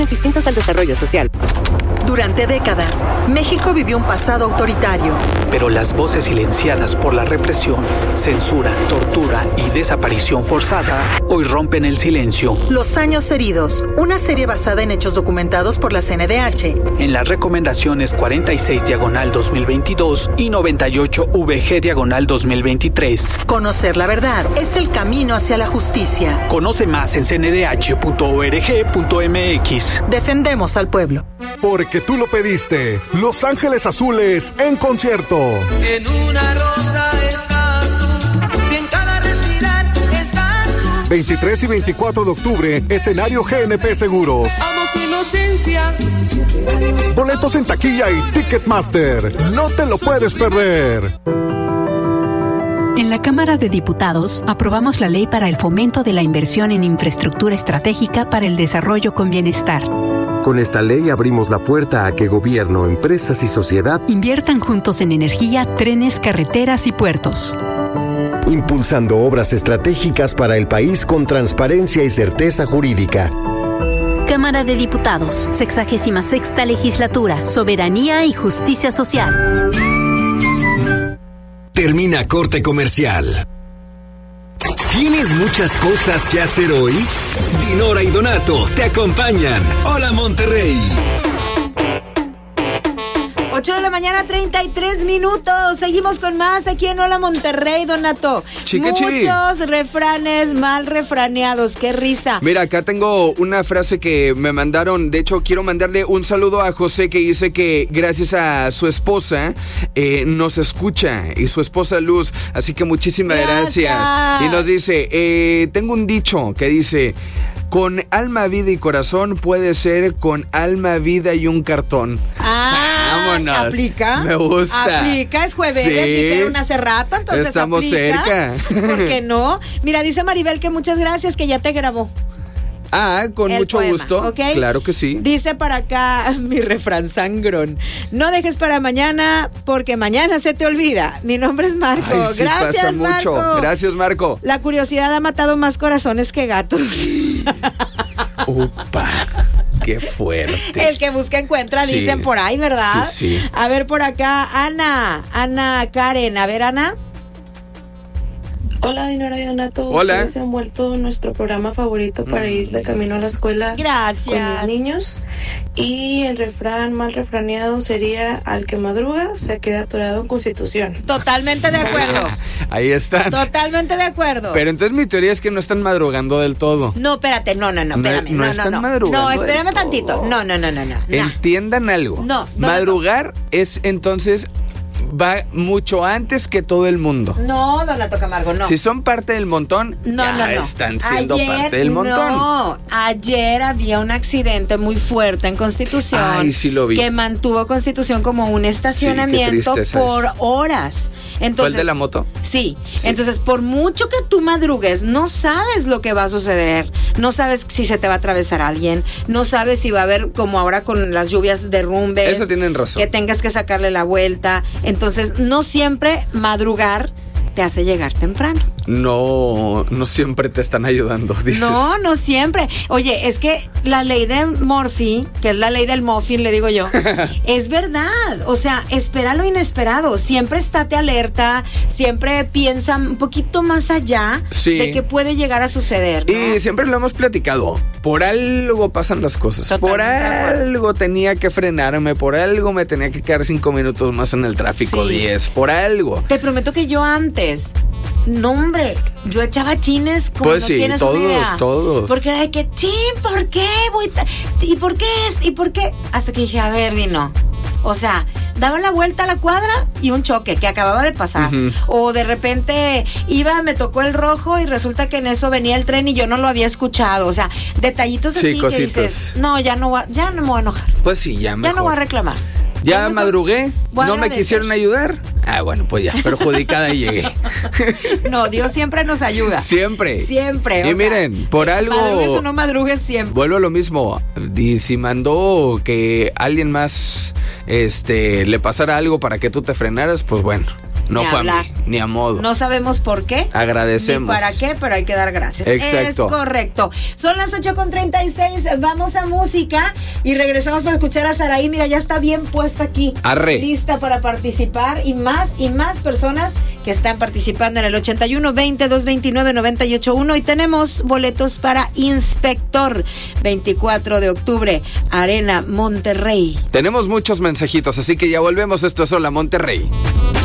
distintos al desarrollo social. Durante décadas, México vivió un pasado autoritario. Pero las voces silenciadas por la represión, censura, tortura y desaparición forzada hoy rompen el silencio. Los años heridos, una serie basada en hechos documentados por la CNDH. En las recomendaciones 46/2022 y 98/VG/2023. Conocer la verdad es el camino hacia la justicia. Conoce más en cndh.org.mx. Defendemos al pueblo. Porque tú lo pediste. Los Ángeles Azules en concierto. Si en una rosa estás tú, si en cada respirar estás tú. 23 y 24 de octubre, escenario GNP Seguros. Amo su inocencia. Boletos en taquilla y Ticketmaster. No te lo puedes perder. En la Cámara de Diputados aprobamos la ley para el fomento de la inversión en infraestructura estratégica para el desarrollo con bienestar. Con esta ley abrimos la puerta a que gobierno, empresas y sociedad inviertan juntos en energía, trenes, carreteras y puertos. Impulsando obras estratégicas para el país con transparencia y certeza jurídica. Cámara de Diputados, 66ª Legislatura, Soberanía y Justicia Social. Termina corte comercial. ¿Tienes muchas cosas que hacer hoy? Dinora y Donato te acompañan. Hola Monterrey. 8 de la mañana, 33 minutos. Seguimos con más aquí en Hola Monterrey, Donato. Muchos refranes mal refraneados. Qué risa. Mira, acá tengo una frase que me mandaron. De hecho, quiero mandarle un saludo a José, que dice que gracias a su esposa nos escucha, y su esposa Luz. Así que muchísimas gracias. Y nos dice, tengo un dicho que dice: con alma, vida y corazón puede ser con alma, vida y un cartón. Vámonos. ¿Aplica? Me gusta. Aplica, es jueves, Sí. dijeron hace rato, entonces estamos aplica. cerca. ¿Por qué no? Mira, dice Maribel que muchas gracias, que ya te grabó. Con el mucho poema, gusto. ¿ok? Claro que sí. Dice para acá mi refrán sangrón: no dejes para mañana, porque mañana se te olvida. Mi nombre es Marco. Ay, sí, Gracias, pasa mucho. Marco. Gracias, Marco. La curiosidad ha matado más corazones que gatos. Upa, qué fuerte. El que busca encuentra, Sí. dicen por ahí, ¿verdad? Sí, sí. A ver, por acá, Ana Karen. A ver, Ana. Hola, Dinora y Donato. Hola. Ustedes se han vuelto nuestro programa favorito para ir de camino a la escuela. Gracias. Con los niños. Y el refrán mal refraneado sería: al que madruga se queda atorado en Constitución. Totalmente de acuerdo. Ahí están. Totalmente de acuerdo. Pero entonces mi teoría es que no están madrugando del todo. No, espérate, no, espérame. No están madrugando No, del espérame todo. tantito. No. Entiendan algo. No. Madrugar es entonces va mucho antes que todo el mundo. No, Donato Camargo, no. Si son parte del montón, No. están siendo parte del montón. No, ayer había un accidente muy fuerte en Constitución. Ay, sí lo vi. Que mantuvo Constitución como un estacionamiento Sí, qué tristeza por eso. horas. Entonces, ¿Fue el de la moto? Sí. Entonces, por mucho que tú madrugues, no sabes lo que va a suceder. No sabes si se te va a atravesar alguien. No sabes si va a haber, como ahora con las lluvias, derrumbes. Eso tienen razón. Que tengas que sacarle la vuelta. Entonces, no siempre madrugar te hace llegar temprano. No siempre te están ayudando, dices. No siempre. Oye, es que la ley de Murphy, que es la ley del muffin, le digo yo, es verdad. O sea, espera lo inesperado. Siempre estate alerta, siempre piensa un poquito más allá de qué puede llegar a suceder, ¿no? Y siempre lo hemos platicado. Por algo pasan las cosas. Por algo tenía que frenarme. Por algo me tenía que quedar 5 minutos más en el tráfico, 10. Por algo. Te prometo que yo antes, no hombre, yo echaba chines como Pues no sí, tienes una idea. todos. Porque era de que, chin, ¿por qué? ¿Y por qué es? ¿Y por qué? Hasta que dije, a ver, Dino. O sea, daba la vuelta a la cuadra y un choque que acababa de pasar. Ujú. O de repente me tocó el rojo y resulta que en eso venía el tren y yo no lo había escuchado. O sea, detallitos así que dices, no, ya no me voy a enojar. Pues sí, ya mejor. Ya no voy a reclamar. Ya madrugué, voy a no me agradecer. quisieron ayudar. Bueno, pues ya, perjudicada llegué. No, Dios siempre nos ayuda. Siempre. Siempre. Y miren, por algo. Madrugues o no madrugues siempre. Vuelvo a lo mismo. Y si mandó que alguien más le pasara algo para que tú te frenaras, pues bueno. No fue a mí, ni a modo. No sabemos por qué. Agradecemos. Ni para qué, pero hay que dar gracias. Exacto. Es correcto. Son las 8:36, vamos a música y regresamos para escuchar a Saraí. Mira, ya está bien puesta aquí. Arre. Lista para participar y más personas que están participando en el 81-20-229-981 y tenemos boletos para Inspector 24 de octubre, Arena Monterrey. Tenemos muchos mensajitos, así que ya volvemos. Esto es Hola Monterrey.